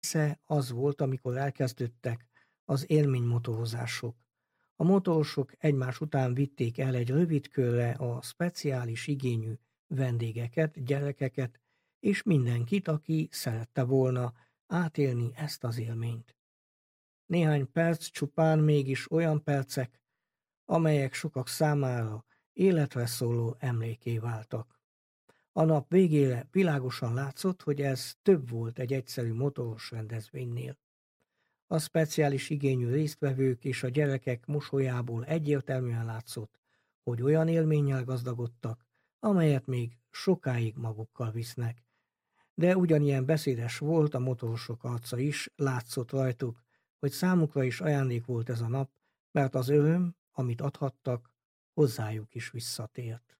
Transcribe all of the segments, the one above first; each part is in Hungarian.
része az volt, amikor elkezdődtek az élménymotorozások. A motorosok egymás után vitték el egy rövid körre a speciális igényű vendégeket, gyerekeket és mindenkit, aki szerette volna átélni ezt az élményt. Néhány perc csupán mégis olyan percek, amelyek sokak számára életre szóló emléké váltak. A nap végére világosan látszott, hogy ez több volt egy egyszerű motoros rendezvénynél. A speciális igényű résztvevők és a gyerekek mosolyából egyértelműen látszott, hogy olyan élménnyel gazdagodtak, amelyet még sokáig magukkal visznek. De ugyanilyen beszédes volt a motorosok arca is, látszott rajtuk, hogy számukra is ajándék volt ez a nap, mert az öröm, amit adhattak, hozzájuk is visszatért.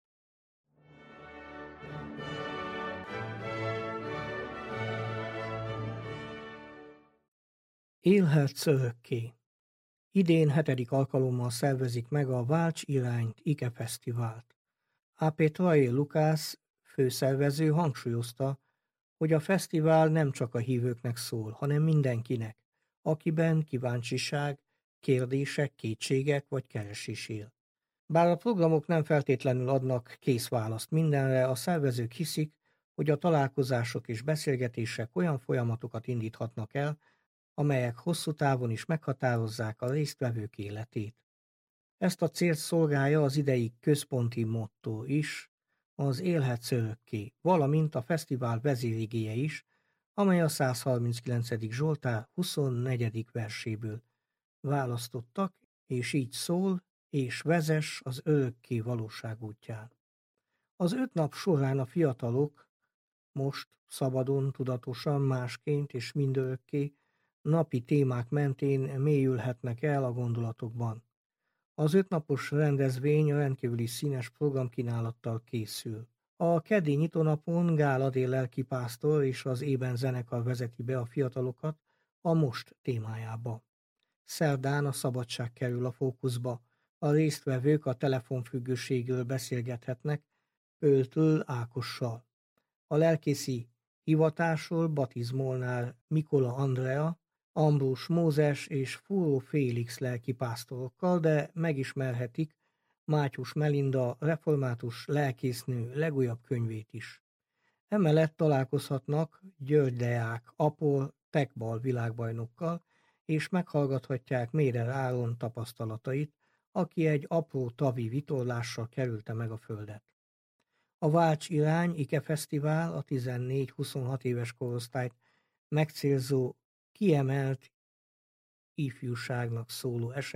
Élhetsz örökké. Idén 7. alkalommal szervezik meg a Válts irányt IKE Fesztivált. A.P. Traé Lukász főszervező hangsúlyozta, hogy a fesztivál nem csak a hívőknek szól, hanem mindenkinek, akiben kíváncsiság, kérdések, kétségek vagy keresés él. Bár a programok nem feltétlenül adnak kész választ mindenre, a szervezők hiszik, hogy a találkozások és beszélgetések olyan folyamatokat indíthatnak el, amelyek hosszú távon is meghatározzák a résztvevők életét. Ezt a célt szolgálja az idei központi motto is, az Élhetsz örökké, valamint a fesztivál vezérigéje is, amely a 139. Zsoltár 24. verséből választottak, és így szól, és vezess az örökké valóság útján. Az 5 nap során a fiatalok most szabadon, tudatosan, másként és mindörökké napi témák mentén mélyülhetnek el a gondolatokban. Az 5 napos rendezvény rendkívüli színes programkínálattal készül. A keddi nyitónapon Gál Adél lelkipásztor és az Ében zenekar vezeti be a fiatalokat a Most témájába. Szerdán a szabadság kerül a fókuszba. A résztvevők a telefonfüggőségről beszélgethetnek Pöltől Ákossal. A lelkészi hivatásról Batizmolnár Mikola Andrea, Ambrus Mózes és Fúró Félix lelkipásztorokkal, de megismerhetik Mátyus Melinda református lelkésznő legújabb könyvét is. Emellett találkozhatnak György Deák Apol tekbal világbajnokkal, és meghallgathatják Mérer Áron tapasztalatait, aki egy apró tavi vitorlással kerülte meg a földet. A Válts irány IKE Fesztivál a 14-26 éves korosztályt megcélzó kiemelt ifjúságnak szóló esemény,